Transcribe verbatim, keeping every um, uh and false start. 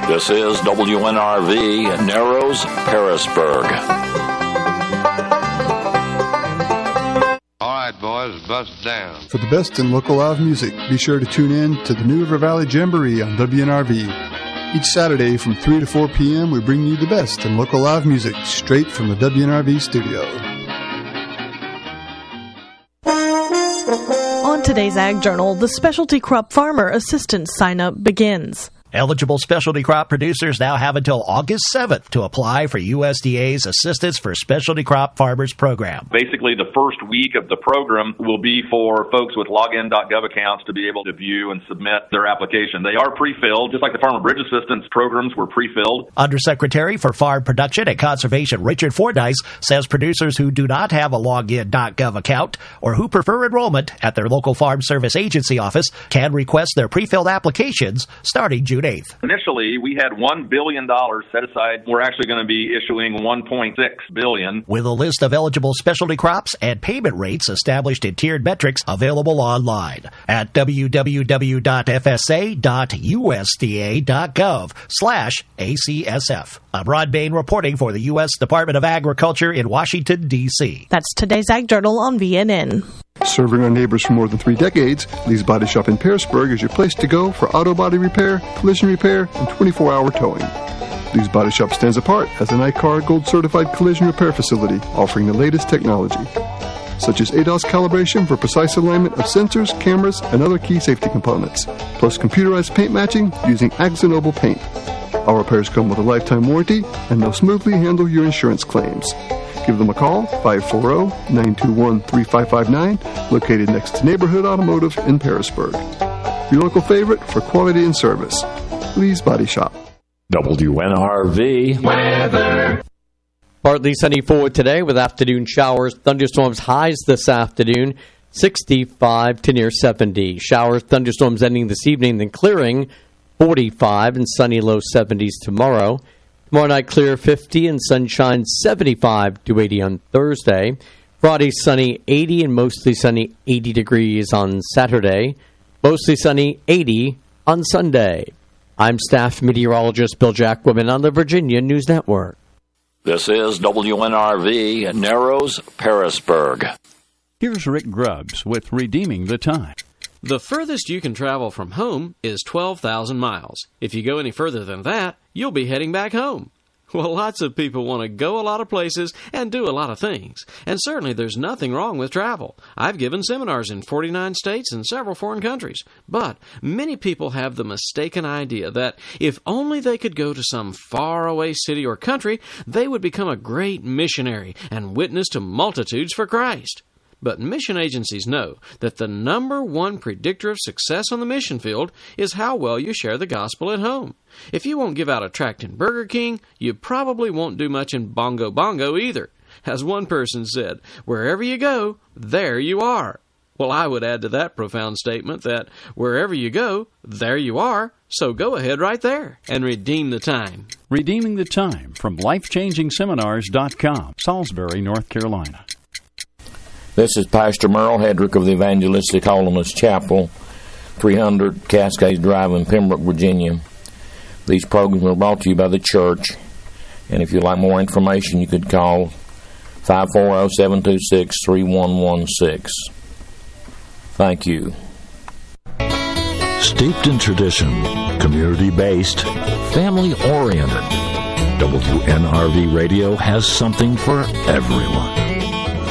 This is W N R V, Narrows, Harrisburg. All right, boys, bust down. For the best in local live music, be sure to tune in to the New River Valley Jamboree on W N R V. Each Saturday from three to four p.m., we bring you the best in local live music straight from the W N R V studio. On today's Ag Journal, the Specialty Crop Farmer Assistance sign-up begins. Eligible specialty crop producers now have until August seventh to apply for U S D A's Assistance for Specialty Crop Farmers program. Basically, the first week of the program will be for folks with login dot gov accounts to be able to view and submit their application. They are pre-filled, just like the Farmer Bridge Assistance programs were pre-filled. Undersecretary for Farm Production and Conservation Richard Fordyce says producers who do not have a login dot gov account or who prefer enrollment at their local Farm Service Agency office can request their pre-filled applications starting June eighth. Initially, we had one billion dollars set aside. We're actually going to be issuing one point six billion dollars. With a list of eligible specialty crops and payment rates established in tiered metrics available online at w w w dot f s a dot u s d a dot gov slash A C S F. I'm Rod Bain reporting for the U S Department of Agriculture in Washington, D C That's today's Ag Journal on V N N. Serving our neighbors for more than three decades, Lee's Body Shop in Pearisburg is your place to go for auto body repair, collision repair, and twenty-four hour towing. Lee's Body Shop stands apart as an I C A R Gold certified collision repair facility offering the latest technology, such as A D A S calibration for precise alignment of sensors, cameras, and other key safety components, plus computerized paint matching using Axonoble paint. Our repairs come with a lifetime warranty and they'll smoothly handle your insurance claims. Give them a call, five four zero, nine two one, three five five nine, located next to Neighborhood Automotive in Pearisburg. Your local favorite for quality and service, Lee's Body Shop. W N R V weather. Partly sunny for today with afternoon showers, thunderstorms, highs this afternoon, sixty-five to near seventy. Showers, thunderstorms ending this evening, then clearing, forty-five and sunny low seventies tomorrow. Tomorrow night clear, fifty and sunshine, seventy-five to eighty on Thursday. Friday sunny, eighty and mostly sunny, eighty degrees on Saturday. Mostly sunny, eighty on Sunday. I'm staff meteorologist Bill Jacquemin on the Virginia News Network. This is W N R V, Narrows, Pearisburg. Here's Rick Grubbs with Redeeming the Time. The furthest you can travel from home is twelve thousand miles. If you go any further than that, you'll be heading back home. Well, lots of people want to go a lot of places and do a lot of things. And certainly there's nothing wrong with travel. I've given seminars in forty-nine states and several foreign countries. But many people have the mistaken idea that if only they could go to some faraway city or country, they would become a great missionary and witness to multitudes for Christ. But mission agencies know that the number one predictor of success on the mission field is how well you share the gospel at home. If you won't give out a tract in Burger King, you probably won't do much in Bongo Bongo either. As one person said, wherever you go, there you are. Well, I would add to that profound statement that wherever you go, there you are. So go ahead right there and redeem the time. Redeeming the Time from life changing seminars dot com, Salisbury, North Carolina. This is Pastor Merle Hedrick of the Evangelistic Holiness Chapel, three hundred Cascades Drive in Pembroke, Virginia. These programs are brought to you by the church, and if you'd like more information, you could call five four zero, seven two six, three one one six. Thank you. Steeped in tradition, community-based, family-oriented, W N R V Radio has something for everyone.